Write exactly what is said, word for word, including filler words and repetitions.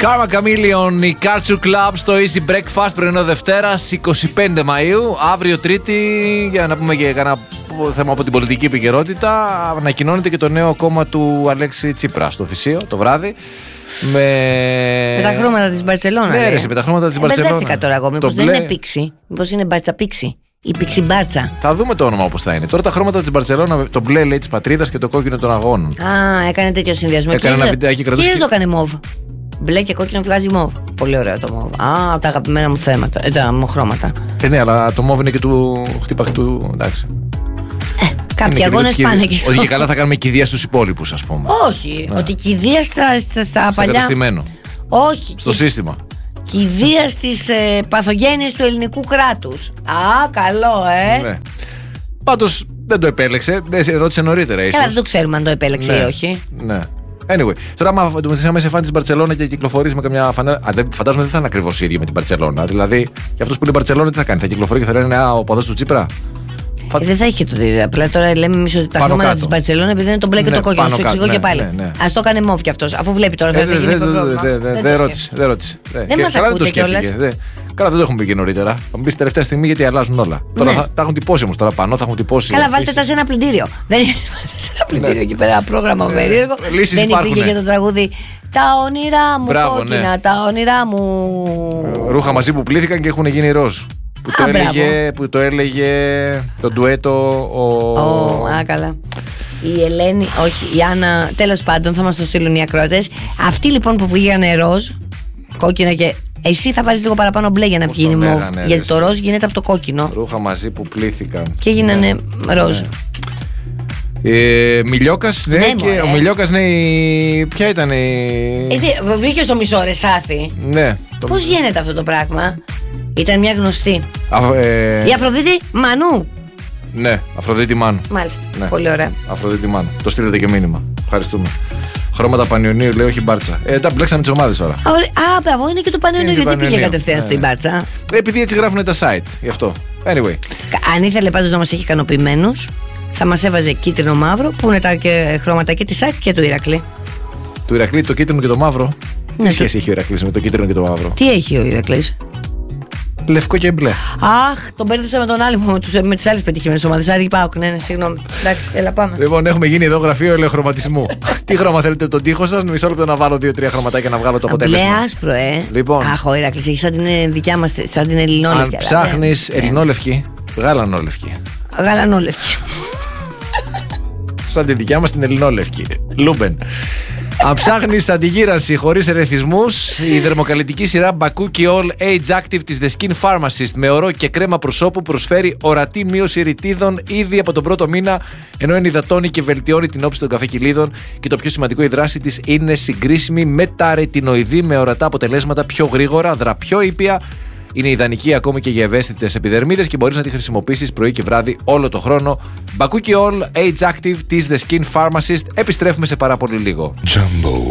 Karma Chameleon, η Culture Club στο Easy Breakfast, πρωινό Δευτέρας, εικοστή πέμπτη Μαΐου. Αύριο Τρίτη, για να πούμε και κανένα θέμα από την πολιτική επικαιρότητα, ανακοινώνεται και το νέο κόμμα του Αλέξη Τσίπρα στο Θησίο το βράδυ. Με... με τα χρώματα της Μπαρτσελώνα. Ναι, ρε, με τα χρώματα της Μπαρτσελώνα. Μπερδεύτηκα τώρα εγώ. Μήπως δεν είναι πίξη, μήπως είναι μπαρτσαπίξη. Η πιξιμπάρτσα. Θα δούμε το όνομα όπως θα είναι. Τώρα τα χρώματα της Μπαρτσελώνα, το μπλε λέει της πατρίδας και το κόκκινο των αγώνων. Α, έκανε τέτοιο συνδυασμό. Έκανε ένα βιντεάκι κρατούσε. Και δεν το έκανε μόβ. Μπλε και κόκκινο βγάζει μόβ. Πολύ ωραίο το μόβ. Α, τα αγαπημένα μου θέματα. Ε, τα μου χρώματα. Ε, ναι, αλλά το μόβ είναι και του χτύπα του. Εντάξει. Ε, κάποιοι αγώνες πάνε και ότι και καλά θα κάνουμε κηδεία στους υπόλοιπους, ας πούμε. Όχι, ναι. Ότι κηδεία στα, στα, στα παλιά. Καταστημένο. Όχι. Στο και... σύστημα. Κηδεία στις ε, παθογένειες του ελληνικού κράτους. Α, καλό, ε. Ναι. Πάντως δεν το επέλεξε. Δεν ρώτησε νωρίτερα, ίσως. Καλά, δεν το ξέρουμε αν το επέλεξε ναι. ή όχι. Ναι. Anyway, τώρα, άμα είσαι φαν της Μπαρτσελώνα και κυκλοφορείς με καμιά φανέλα. Φαντάζομαι δεν θα είναι ακριβώς ίδιο με την Μπαρτσελώνα. Δηλαδή, για αυτούς που είναι Μπαρτσελώνα, τι θα κάνει, θα κυκλοφορεί και θα λένε Α, ο παδός του Τσίπρα. Ε, δεν θα έχει το δει. Απλά τώρα λέμε εμείς ότι τα χρώματα της Μπαρτσελώνα επειδή είναι το μπλε και ναι, το κόκκινο. Σου εξηγώ ναι, και πάλι. Ναι, ναι. Ας το κάνει μόβ κι αυτός, αφού βλέπει τώρα. Ε, θα γίνει πρόβλημα. Δεν ρώτησε. Δεν μας ακούτε κιόλας. Καλά, δεν το έχουμε πει και νωρίτερα. Θα μου πει τελευταία στιγμή γιατί αλλάζουν όλα. Τώρα θα, τα έχουν τυπώσει όμως. Τώρα πάνω θα έχουν τυπώσει. Καλά, βάλτε τα σε ένα πλυντήριο. Δεν είναι σε ένα πλυντήριο εκεί πέρα πρόγραμμα περίεργο. Δεν υπήρχε και το τραγούδι. Τα όνειρά μου κόκκινα, τα όνειρά μου. Ρούχα μαζί που πλήθηκαν και έχουν γίνει ροζ. Που, Α, το έλεγε, που το έλεγε το ντουέτο ο... Oh, α, καλά. Η Ελένη, όχι, η Άννα, τέλος πάντων θα μας το στείλουν οι ακροατές. Αυτοί λοιπόν που βγήκανε ροζ, κόκκινα και... Εσύ θα βάζεις λίγο παραπάνω μπλε για να βγει μοβ. Γιατί το ροζ γίνεται από το κόκκινο. Ρούχα μαζί που πλήθηκαν. Και γίνανε ναι. ροζ. Ναι. Ε, Μιλιόκας, ναι, ναι, και ο Μιλιόκας, ναι, ποια ήταν η... Ε, βρήκε στο μισό ρε Σάθη. Ναι. Πώς το... γίνεται αυτό το πράγμα. Ήταν μια γνωστή. Α, ε... Η Αφροδίτη Μανού. Ναι, Αφροδίτη Μάνου. Μάλιστα, ναι. Πολύ ωραία. Αφροδίτη Μάνου, το στείλετε και μήνυμα. Ευχαριστούμε. Χρώματα Πανιωνίου, λέει, όχι μπάρτσα. Ε, τα μπλέξαμε τις ομάδες τώρα. Α, μπράβο, είναι και το Πανιωνίου. Γιατί πήγε κατευθείαν ναι. στην μπάρτσα. Επειδή έτσι γράφουν τα site, γι' αυτό. Anyway. Αν ήθελε πάντως να μας έχει ικανοποιημένους, θα μας έβαζε κίτρινο μαύρο, που είναι τα και χρώματα και της ΑΕΚ και του Ηρακλή. Του Ηρακλή, το κίτρινο και το μαύρο. Ναι, τι σχέση το... έχει ο Ηρακλής με το κίτρινο και το μαύρο. Τι έχει ο Ηρακλής. Λευκό και μπλε. Αχ, τον πέρδεψα με τον άλλο, με τις άλλες πετυχημένες ομάδες. Άρη Πάοκ, ναι, ναι, συγγνώμη. Εντάξει, έλα πάμε. Λοιπόν, έχουμε γίνει εδώ γραφείο ελεοχρωματισμού. Τι χρώμα θέλετε τον τοίχο σας, μισό λεπτό να βάλω δύο-τρία χρωματάκια να βγάλω το αποτέλεσμα. Μπλε άσπρο, ε. Λοιπόν. Αχ, ο Ηρακλής έχει σαν την δικιά μας, σαν την ελληνόλευκη. Αν ψάχνεις ελληνόλευκη, γαλανόλευκη. Γαλανόλευκη. Σαν τη δικιά μας την ελληνόλευκη. Λούμπεν. Αν ψάχνεις αντιγύρανση χωρίς ερεθισμούς, η δερμοκαλλιτική σειρά Bakuki All Age Active της The Skin Pharmacist με ορό και κρέμα προσώπου προσφέρει ορατή μείωση ρητίδων ήδη από τον πρώτο μήνα, ενώ ενυδατώνει και βελτιώνει την όψη των καφεκυλίδων και το πιο σημαντικό, η δράση της είναι συγκρίσιμη με τα ρετινοειδή με ορατά αποτελέσματα πιο γρήγορα, δρά πιο ήπια. Είναι ιδανική ακόμη και για ευαίσθητες επιδερμίδες και μπορείς να τη χρησιμοποιήσεις πρωί και βράδυ όλο το χρόνο. Bakuki All Age Active της The Skin Pharmacist. Επιστρέφουμε σε πάρα πολύ λίγο. Jumbo.